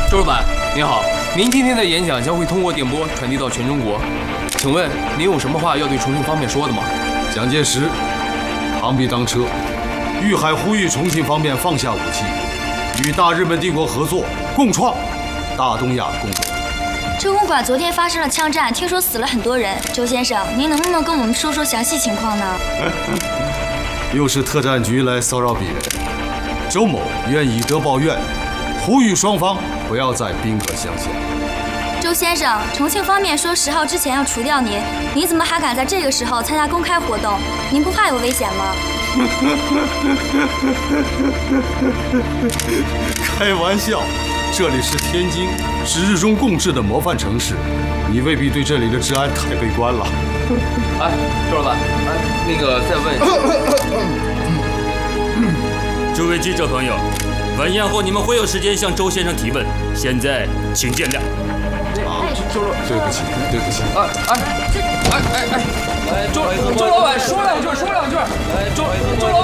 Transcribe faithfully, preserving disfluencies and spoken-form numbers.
周老板您好，您今天的演讲将会通过电波传递到全中国，请问您有什么话要对重庆方面说的吗？ 蒋介石，螳臂当车，豫海呼吁重庆方面放下武器，与大日本帝国合作，共创大东亚共荣。 周公馆昨天发生了枪战，听说死了很多人。周先生，您能不能跟我们说说详细情况呢？ 又是特战局来骚扰别人。周某愿以德报怨，呼吁双方不要再兵戈相向。 周先生，重庆方面说十号之前要除掉您，您怎么还敢在这个时候参加公开活动？您不怕有危险吗？ 开玩笑，这里是天津，是日中共治的模范城市，你未必对这里的治安太悲观了。 哎，周老板，哎，那个再问一下， 诸位记者朋友，晚宴后你们会有时间向周先生提问，现在请见谅。 啊，周老，对不起，对不起。 哎哎，哎哎哎，周周老板说两句，说两句。哎，周周老